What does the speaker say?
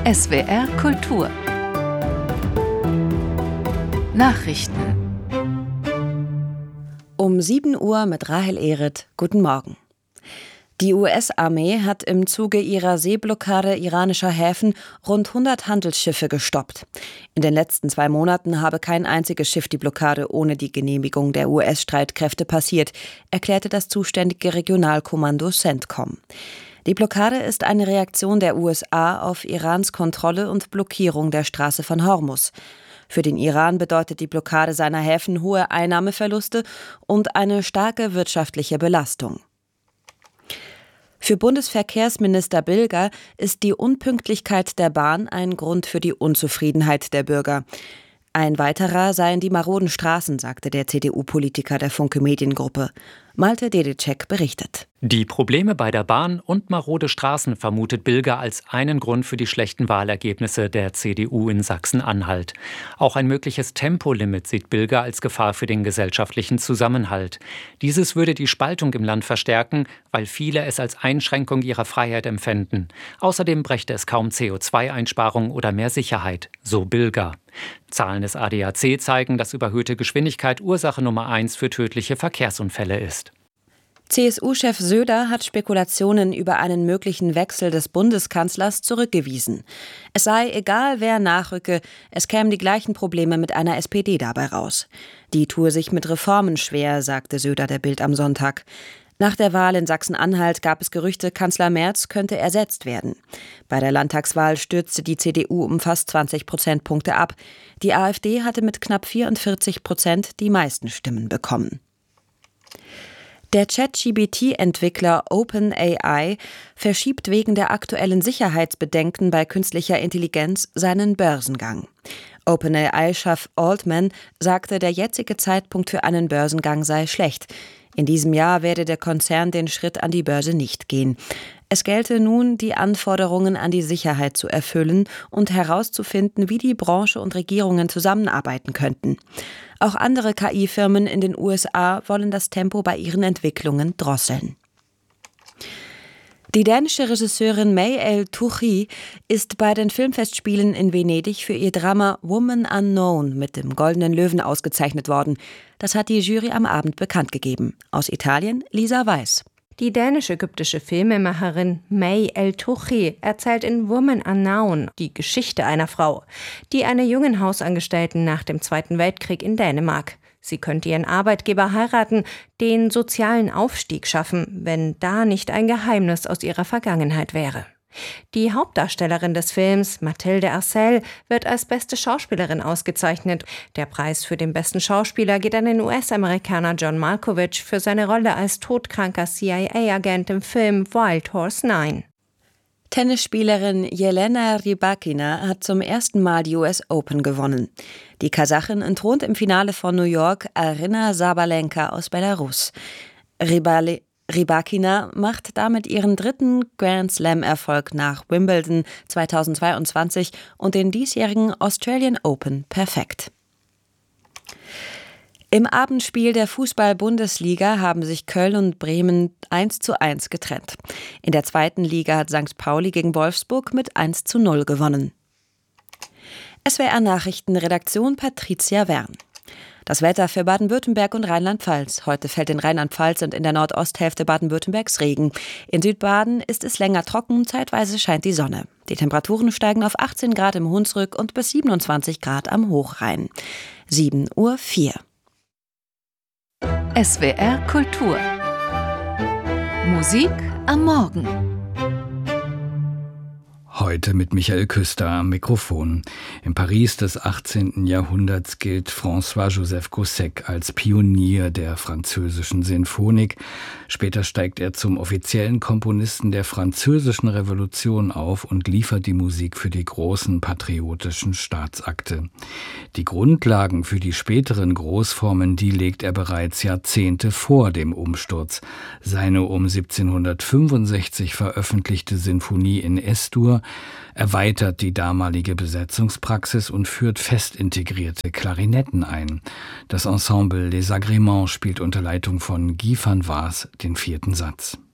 SWR Kultur Nachrichten Um 7 Uhr mit Rahel Ehret. Guten Morgen. Die US-Armee hat im Zuge ihrer Seeblockade iranischer Häfen rund 100 Handelsschiffe gestoppt. In den letzten 2 Monaten habe kein einziges Schiff die Blockade ohne die Genehmigung der US-Streitkräfte passiert, erklärte das zuständige Regionalkommando CENTCOM. Die Blockade ist eine Reaktion der USA auf Irans Kontrolle und Blockierung der Straße von Hormuz. Für den Iran bedeutet die Blockade seiner Häfen hohe Einnahmeverluste und eine starke wirtschaftliche Belastung. Für Bundesverkehrsminister Bilger ist die Unpünktlichkeit der Bahn ein Grund für die Unzufriedenheit der Bürger. Ein weiterer seien die maroden Straßen, sagte der CDU-Politiker der Funke Mediengruppe. Malte Dedicek berichtet. Die Probleme bei der Bahn und marode Straßen vermutet Bilger als einen Grund für die schlechten Wahlergebnisse der CDU in Sachsen-Anhalt. Auch ein mögliches Tempolimit sieht Bilger als Gefahr für den gesellschaftlichen Zusammenhalt. Dieses würde die Spaltung im Land verstärken, weil viele es als Einschränkung ihrer Freiheit empfänden. Außerdem brächte es kaum CO2-Einsparung oder mehr Sicherheit, so Bilger. Zahlen des ADAC zeigen, dass überhöhte Geschwindigkeit Ursache Nummer 1 für tödliche Verkehrsunfälle ist. CSU-Chef Söder hat Spekulationen über einen möglichen Wechsel des Bundeskanzlers zurückgewiesen. Es sei egal, wer nachrücke, es kämen die gleichen Probleme mit einer SPD dabei raus. Die tue sich mit Reformen schwer, sagte Söder der Bild am Sonntag. Nach der Wahl in Sachsen-Anhalt gab es Gerüchte, Kanzler Merz könnte ersetzt werden. Bei der Landtagswahl stürzte die CDU um fast 20 Prozentpunkte ab. Die AfD hatte mit knapp 44% die meisten Stimmen bekommen. Der ChatGPT-Entwickler OpenAI verschiebt wegen der aktuellen Sicherheitsbedenken bei künstlicher Intelligenz seinen Börsengang. OpenAI-Chef Altman sagte, der jetzige Zeitpunkt für einen Börsengang sei schlecht. In diesem Jahr werde der Konzern den Schritt an die Börse nicht gehen. Es gelte nun, die Anforderungen an die Sicherheit zu erfüllen und herauszufinden, wie die Branche und Regierungen zusammenarbeiten könnten. Auch andere KI-Firmen in den USA wollen das Tempo bei ihren Entwicklungen drosseln. Die dänische Regisseurin May El-Touchi ist bei den Filmfestspielen in Venedig für ihr Drama Woman Unknown mit dem Goldenen Löwen ausgezeichnet worden. Das hat die Jury am Abend bekannt gegeben. Aus Italien Lisa Weiß. Die dänisch-ägyptische Filmemacherin May El-Touchi erzählt in Woman Unknown die Geschichte einer Frau, die einer jungen Hausangestellten nach dem Zweiten Weltkrieg in Dänemark. Sie könnte ihren Arbeitgeber heiraten, den sozialen Aufstieg schaffen, wenn da nicht ein Geheimnis aus ihrer Vergangenheit wäre. Die Hauptdarstellerin des Films, Mathilde Arcel, wird als beste Schauspielerin ausgezeichnet. Der Preis für den besten Schauspieler geht an den US-Amerikaner John Malkovich für seine Rolle als todkranker CIA-Agent im Film Wild Horse 9. Tennisspielerin Jelena Rybakina hat zum ersten Mal die US Open gewonnen. Die Kasachin entthront im Finale von New York Aryna Sabalenka aus Belarus. Rybakina macht damit ihren 3. Grand-Slam-Erfolg nach Wimbledon 2022 und den diesjährigen Australian Open perfekt. Im Abendspiel der Fußball-Bundesliga haben sich Köln und Bremen 1:1 getrennt. In der 2. Liga hat St. Pauli gegen Wolfsburg mit 1:0 gewonnen. SWR Nachrichten, Redaktion Patricia Wern. Das Wetter für Baden-Württemberg und Rheinland-Pfalz. Heute fällt in Rheinland-Pfalz und in der Nordosthälfte Baden-Württembergs Regen. In Südbaden ist es länger trocken, zeitweise scheint die Sonne. Die Temperaturen steigen auf 18 Grad im Hunsrück und bis 27 Grad am Hochrhein. 7:04 Uhr. SWR Kultur Musik am Morgen. Heute mit Michael Küster am Mikrofon. Im Paris des 18. Jahrhunderts gilt François-Joseph Gossec als Pionier der französischen Sinfonik. Später steigt er zum offiziellen Komponisten der Französischen Revolution auf und liefert die Musik für die großen patriotischen Staatsakte. Die Grundlagen für die späteren Großformen, die legt er bereits Jahrzehnte vor dem Umsturz. Seine um 1765 veröffentlichte Sinfonie in S-Dur erweitert die damalige Besetzungspraxis und führt fest integrierte Klarinetten ein. Das Ensemble Les Agréments spielt unter Leitung von Guy van Waas den 4. Satz.